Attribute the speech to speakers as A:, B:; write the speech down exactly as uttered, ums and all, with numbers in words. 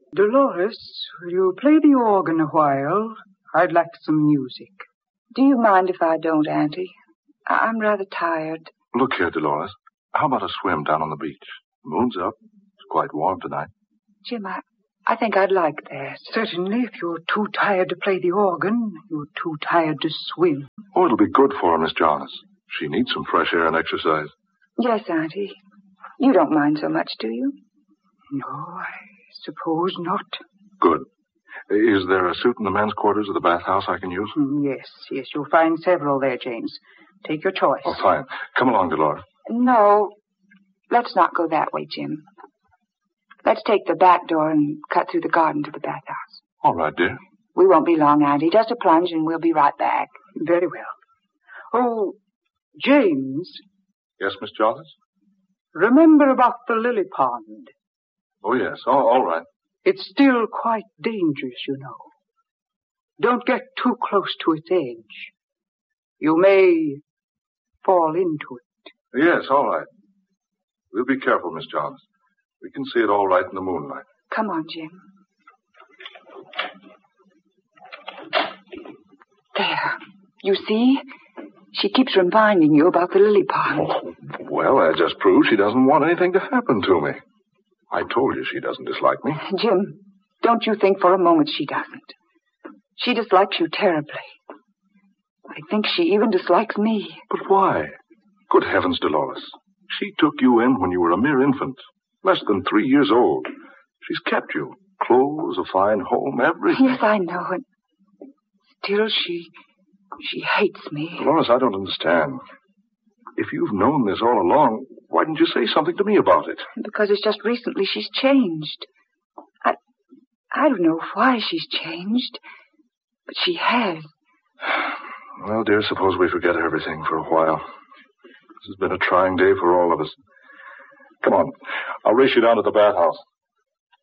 A: Dolores, will you play the organ a while? I'd like some music.
B: Do you mind if I don't, Auntie? I- I'm rather tired.
C: Look here, Dolores. How about a swim down on the beach? The moon's up. It's quite warm tonight.
B: Jim, I, I think I'd like that.
A: Certainly, if you're too tired to play the organ, you're too tired to swim.
C: Oh, it'll be good for her, Miss Jarnes. She needs some fresh air and exercise.
B: Yes, Auntie. You don't mind so much, do you?
A: No, I suppose not.
C: Good. Is there a suit in the men's quarters of the bathhouse I can use?
A: Yes, yes, you'll find several there, James. Take your choice.
C: Oh, fine. Come along, Dolores.
B: No, let's not go that way, Jim. Let's take the back door and cut through the garden to the bathhouse.
C: All right, dear.
B: We won't be long, Auntie. Just a plunge and we'll be right back.
A: Very well. Oh, James.
C: Yes, Miss Jarnes?
A: Remember about the lily pond.
C: Oh, yes. Oh, all right.
A: It's still quite dangerous, you know. Don't get too close to its edge. You may fall into it.
C: Yes, all right. We'll be careful, Miss Jarnes. We can see it all right in the moonlight.
B: Come on, Jim. There. You see? She keeps reminding you about the lily pond.
C: Oh, well, that just proves she doesn't want anything to happen to me. I told you she doesn't dislike me.
B: Jim, don't you think for a moment she doesn't. She dislikes you terribly. I think she even dislikes me.
C: But why? Good heavens, Dolores. She took you in when you were a mere infant, less than three years old. She's kept you. Clothes, a fine home, everything.
B: Yes, I know. And still she... she hates me.
C: Dolores, I don't understand. If you've known this all along, why didn't you say something to me about it?
B: Because it's just recently she's changed. I... I don't know why she's changed, but she has.
C: Well, dear, suppose we forget everything for a while. This has been a trying day for all of us. Come on. I'll race you down to the bathhouse.